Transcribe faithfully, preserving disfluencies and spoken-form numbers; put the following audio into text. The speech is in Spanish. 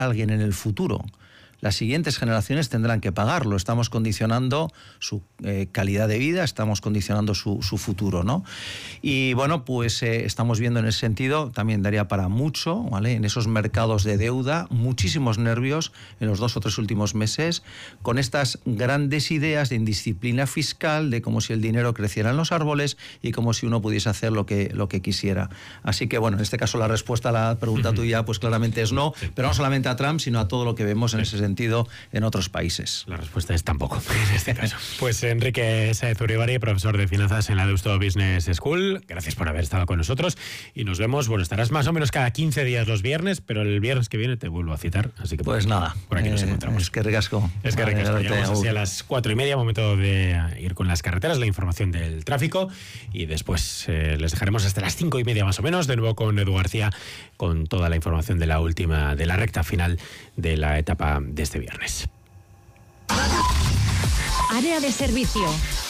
alguien en el futuro. Las siguientes generaciones tendrán que pagarlo. Estamos condicionando su eh, calidad de vida, estamos condicionando su, su futuro, ¿no? Y bueno, pues eh, estamos viendo en ese sentido, también daría para mucho, ¿vale? En esos mercados de deuda, muchísimos nervios en los dos o tres últimos meses, con estas grandes ideas de indisciplina fiscal, de como si el dinero creciera en los árboles y como si uno pudiese hacer lo que, lo que quisiera. Así que bueno, en este caso la respuesta a la pregunta uh-huh. tuya, pues claramente es no, pero no solamente a Trump, sino a todo lo que vemos en ese sentido en otros países. La respuesta es tampoco, en este caso. Pues Enrique Sáez Uribarri, profesor de finanzas en la Deusto Business School, gracias por haber estado con nosotros y nos vemos, bueno, estarás más o menos cada quince días los viernes, pero el viernes que viene te vuelvo a citar, así que pues por, nada, por aquí eh, nos encontramos. Es que ricasco. Es que ricasco, llegamos así a las cuatro y media, momento de ir con las carreteras, la información del tráfico y después eh, les dejaremos hasta las cinco y media más o menos, de nuevo con Edu García, con toda la información de la última, de la recta final de la etapa de este viernes. Área de servicio.